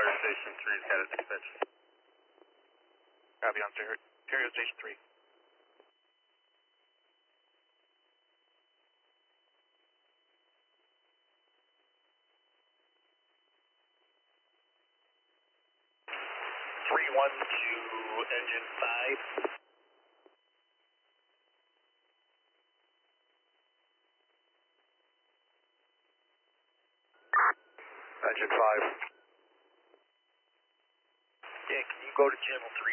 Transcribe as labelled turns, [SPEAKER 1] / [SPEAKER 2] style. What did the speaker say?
[SPEAKER 1] Fire Station 3's got its extension.
[SPEAKER 2] Copy on Ontario Station 3.
[SPEAKER 1] Engine 5.
[SPEAKER 3] Engine 5.
[SPEAKER 1] Yeah, can you go to channel 3?